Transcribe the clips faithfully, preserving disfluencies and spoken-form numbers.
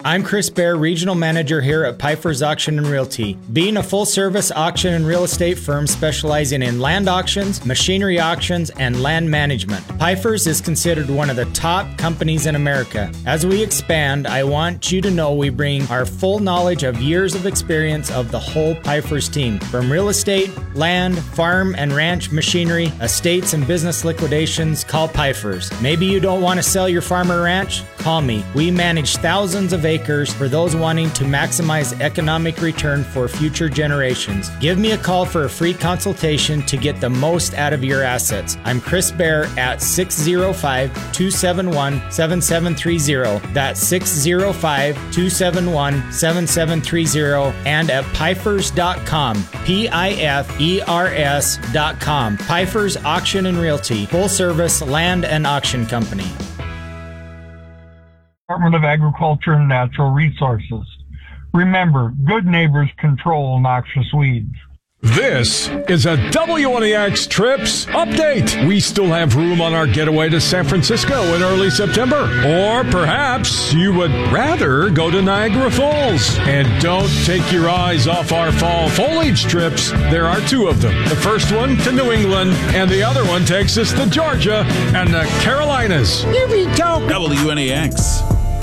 I'm Chris Bear, Regional Manager here at Pfeiffer's Auction and Realty. Being a full-service auction and real estate firm specializing in land auctions, machinery auctions, and land management, Pfeiffer's is considered one of the top companies in America. As we expand, I want you to know we bring our full knowledge of years of experience of the whole Pfeiffer's team, from real estate, land, farm and ranch machinery, estates and business liquidations. Call Pfeiffer's. Maybe you don't want to sell your farm or ranch? Call me. We manage thousands of acres for those wanting to maximize economic return for future generations. Give me a call for a free consultation to get the most out of your assets. I'm Chris Bear at six oh five, two seven one, seven seven three oh. That's six oh five, two seven one, seven seven three oh and at Pfeifers dot com. P I F E R S dot com. Pfeiffer's Auction and Realty, full service land and auction company. Department of Agriculture and Natural Resources. Remember, good neighbors control noxious weeds. This is a W N E X Trips update. We still have room on our getaway to San Francisco in early September. Or perhaps you would rather go to Niagara Falls. And don't take your eyes off our fall foliage trips. There are two of them. The first one to New England, and the other one takes us to Georgia and the Carolinas. Here we go. W N E X.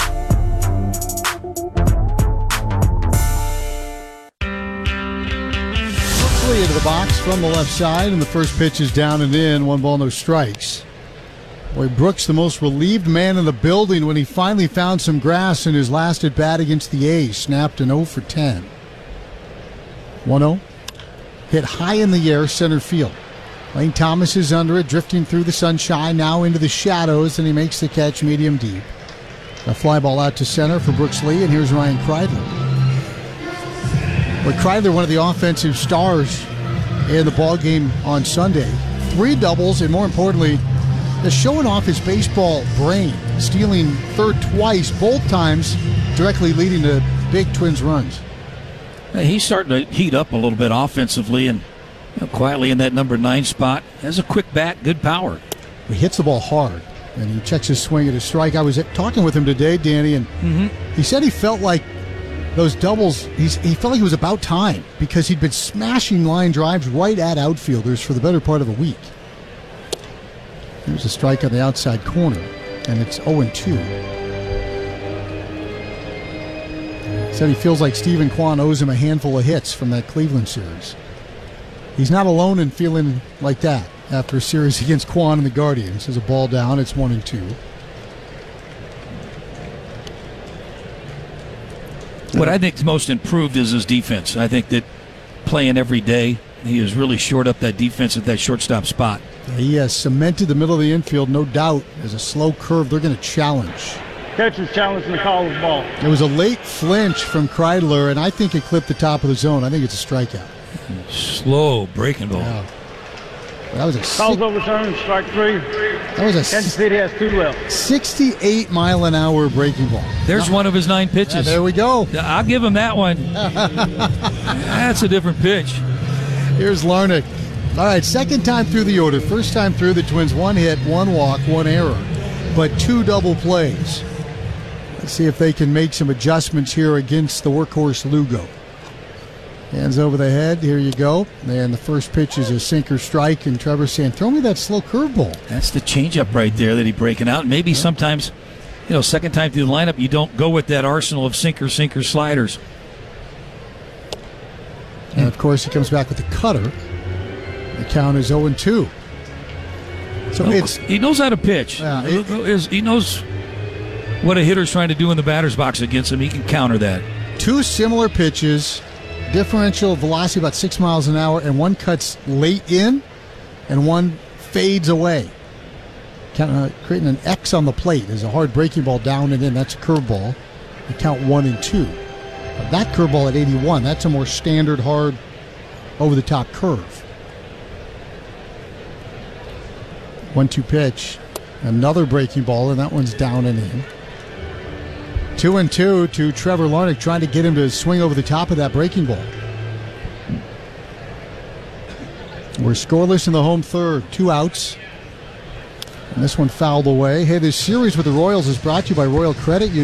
Into the box from the left side, and the first pitch is down and in. One ball, no strikes. Boy, Brooks, the most relieved man in the building when he finally found some grass in his last at bat against the A's. Snapped an oh for ten. one oh. Hit high in the air, center field. Lane Thomas is under it, drifting through the sunshine, now into the shadows, and he makes the catch medium deep. A fly ball out to center for Brooks Lee, and here's Ryan Kreidler. But Kreidler, one of the offensive stars in the ballgame on Sunday. Three doubles, and more importantly, just showing off his baseball brain, stealing third twice, both times directly leading to big Twins runs. He's starting to heat up a little bit offensively, and you know, quietly in that number nine spot. Has a quick bat, good power. He hits the ball hard, and he checks his swing at his strike. I was talking with him today, Danny, and mm-hmm. he said he felt like those doubles, he's, he felt like it was about time because he'd been smashing line drives right at outfielders for the better part of a week. Here's a strike on the outside corner, and it's oh and two. Said he feels like Stephen Kwan owes him a handful of hits from that Cleveland series. He's not alone in feeling like that after a series against Kwan and the Guardians. There's a ball down, it's one and two. What I think most improved is his defense. I think that playing every day, he has really shored up that defense at that shortstop spot. He has cemented the middle of the infield, no doubt. There's a slow curve they're going to challenge. Catcher's challenging the call of the ball. It was a late flinch from Kreidler, and I think it clipped the top of the zone. I think it's a strikeout. Slow breaking ball. Yeah. That was a Calls overturned, strike three. That was a Kansas City has two left. sixty-eight mile an hour breaking ball. There's no. one of his nine pitches. Yeah, there we go. I'll give him that one. That's a different pitch. Here's Larnach. All right, second time through the order. First time through, the Twins one hit, one walk, one error, but two double plays. Let's see if they can make some adjustments here against the workhorse Lugo. Hands over the head. Here you go. And the first pitch is a sinker strike. And Trevor saying, throw me that slow curveball. That's the changeup right there that he's breaking out. Maybe yeah. sometimes, you know, second time through the lineup, you don't go with that arsenal of sinker, sinker, sliders. And, of course, he comes back with the cutter. The count is oh and two. So no, it's he knows how to pitch. Yeah, it, he knows what a hitter's trying to do in the batter's box against him. He can counter that. Two similar pitches. Differential velocity about six miles an hour, and one cuts late in, and one fades away. Kind of creating an X on the plate. There's a hard breaking ball down and in. That's a curveball. They count one and two. But that curveball at eighty-one, that's a more standard, hard, over-the-top curve. one two pitch. Another breaking ball, and that one's down and in. Two and two to Trevor Larnach, trying to get him to swing over the top of that breaking ball. We're scoreless in the home third. Two outs. And this one fouled away. Hey, this series with the Royals is brought to you by Royal Credit Union.